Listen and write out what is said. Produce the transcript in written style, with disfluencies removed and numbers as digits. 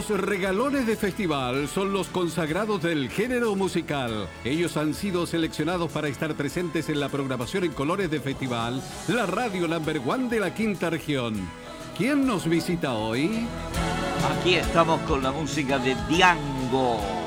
Los regalones de festival son los consagrados del género musical. Ellos han sido seleccionados para estar presentes en la programación en colores de festival, la radio number one de la quinta región. ¿Quién nos visita hoy? Aquí estamos con la música de Diango.